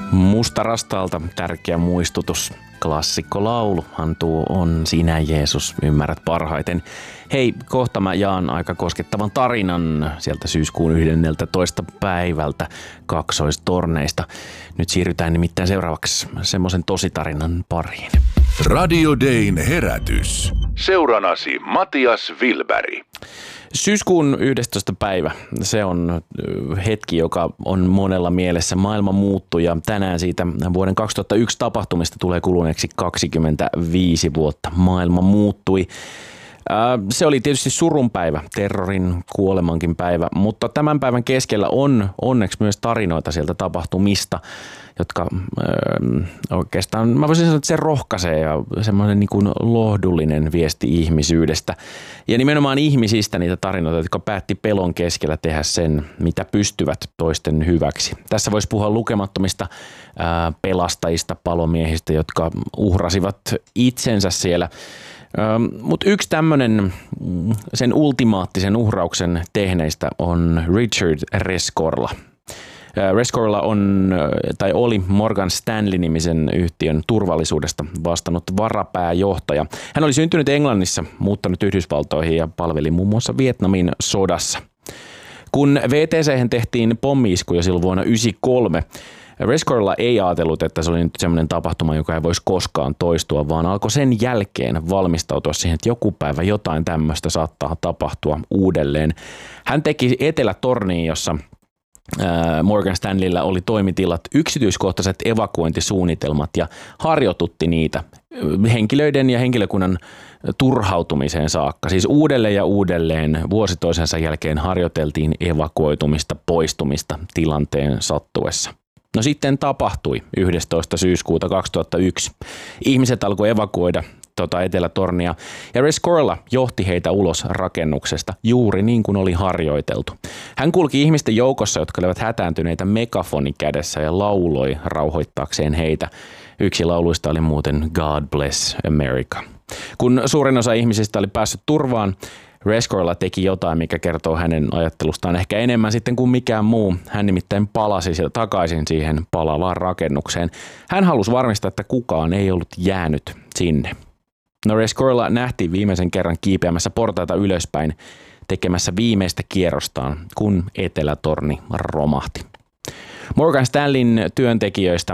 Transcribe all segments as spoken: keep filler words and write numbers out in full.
Musta rastaalta tärkeä muistutus. Klassikkolauluhan tuo on Sinä Jeesus, ymmärrät parhaiten. Hei, kohta mä jaan aika koskettavan tarinan sieltä syyskuun yhdenneltätoista päivältä Kaksoistorneista. Nyt siirrytään nimittäin seuraavaksi semmoisen tositarinan pariin. Radio Dayn herätys. Seuranasi Matias Wilberg. Syyskuun yhdestoista päivä, se on hetki, joka on monella mielessä. Maailma muuttui ja tänään siitä vuoden kaksituhattayksi tapahtumista tulee kuluneeksi kaksikymmentäviisi vuotta. Maailma muuttui. Se oli tietysti surun päivä, terrorin, kuolemankin päivä, mutta tämän päivän keskellä on onneksi myös tarinoita sieltä tapahtumista, jotka äh, oikeastaan, mä voisin sanoa, että se rohkaisee ja semmoinen niin kuin lohdullinen viesti ihmisyydestä. Ja nimenomaan ihmisistä niitä tarinoita, jotka päätti pelon keskellä tehdä sen, mitä pystyvät toisten hyväksi. Tässä voisi puhua lukemattomista äh, pelastajista, palomiehistä, jotka uhrasivat itsensä siellä. Mutta yksi tämmöinen sen ultimaattisen uhrauksen tehneistä on Richard Rescorla. Rescorla on, tai oli Morgan Stanley-nimisen yhtiön turvallisuudesta vastannut varapääjohtaja. Hän oli syntynyt Englannissa, muuttanut Yhdysvaltoihin ja palveli muun muassa Vietnamin sodassa. Kun V T C:hen tehtiin pommi-iskuja silloin vuonna yhdeksänkymmentäkolme, Rescorla ei ajatellut, että se oli nyt semmoinen tapahtuma, joka ei voisi koskaan toistua, vaan alkoi sen jälkeen valmistautua siihen, että joku päivä jotain tämmöistä saattaa tapahtua uudelleen. Hän teki Etelä-Torniin, jossa Morgan Stanleyllä oli toimitilat, yksityiskohtaiset evakuointisuunnitelmat ja harjoitutti niitä henkilöiden ja henkilökunnan turhautumiseen saakka. Siis uudelleen ja uudelleen vuosi toisensa jälkeen harjoiteltiin evakuoitumista, poistumista tilanteen sattuessa. No sitten tapahtui yhdestoista syyskuuta kaksituhattayksi. Ihmiset alkoi evakuoida tuota Etelä-Tornia ja Rescorla johti heitä ulos rakennuksesta juuri niin kuin oli harjoiteltu. Hän kulki ihmisten joukossa, jotka olivat hätääntyneitä megafoni kädessä ja lauloi rauhoittaakseen heitä. Yksi lauluista oli muuten God Bless America. Kun suurin osa ihmisistä oli päässyt turvaan, Rescorla teki jotain, mikä kertoo hänen ajattelustaan ehkä enemmän sitten kuin mikään muu. Hän nimittäin palasi takaisin siihen palavaan rakennukseen. Hän halusi varmistaa, että kukaan ei ollut jäänyt sinne. No Rescorla nähtiin viimeisen kerran kiipeämässä portaita ylöspäin tekemässä viimeistä kierrostaan, kun Etelä-Torni romahti. Morgan Stanleyn työntekijöistä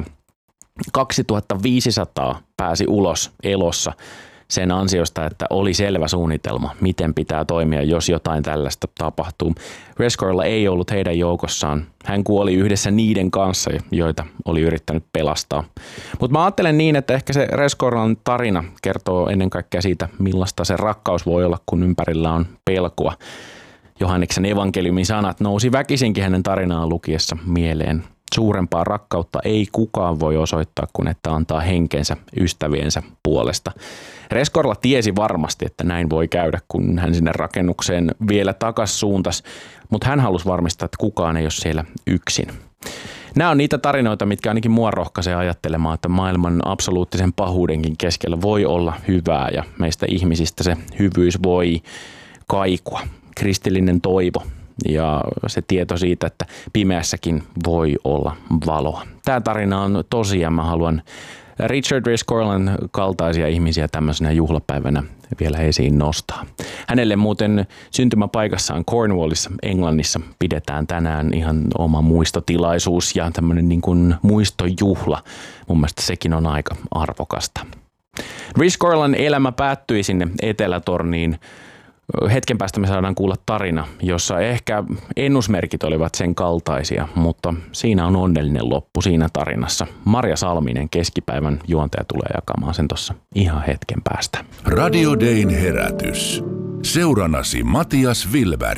kaksituhattaviisisataa pääsi ulos elossa sen ansiosta, että oli selvä suunnitelma, miten pitää toimia, jos jotain tällaista tapahtuu. Rescorla ei ollut heidän joukossaan. Hän kuoli yhdessä niiden kanssa, joita oli yrittänyt pelastaa. Mutta mä ajattelen niin, että ehkä se Rescorlan tarina kertoo ennen kaikkea siitä, millaista se rakkaus voi olla, kun ympärillä on pelkoa. Johanneksen evankeliumin sanat nousi väkisinkin hänen tarinaan lukiessa mieleen. Suurempaa rakkautta ei kukaan voi osoittaa kuin että antaa henkensä ystäviensä puolesta. Rescorla tiesi varmasti, että näin voi käydä, kun hän sinne rakennukseen vielä takas suuntasi, mutta hän halusi varmistaa, että kukaan ei ole siellä yksin. Nämä on niitä tarinoita, mitkä ainakin mua rohkaisee ajattelemaan, että maailman absoluuttisen pahuudenkin keskellä voi olla hyvää ja meistä ihmisistä se hyvyys voi kaikua. Kristillinen toivo ja se tieto siitä, että pimeässäkin voi olla valoa. Tämä tarina on tosi ja mä haluan Richard Rescorlan kaltaisia ihmisiä tämmöisenä juhlapäivänä vielä esiin nostaa. Hänelle muuten syntymäpaikassaan Cornwallissa, Englannissa pidetään tänään ihan oma muistotilaisuus ja tämmöinen niin kuin muistojuhla. Mun mielestä sekin on aika arvokasta. Rescorlan elämä päättyi sinne Etelä-Torniin. Hetken päästä me saadaan kuulla tarina, jossa ehkä ennusmerkit olivat sen kaltaisia, mutta siinä on onnellinen loppu siinä tarinassa. Marja Salminen, keskipäivän juontaja, tulee jakamaan sen tuossa ihan hetken päästä. Radio Dayn herätys. Seuranasi Matias Wilberg.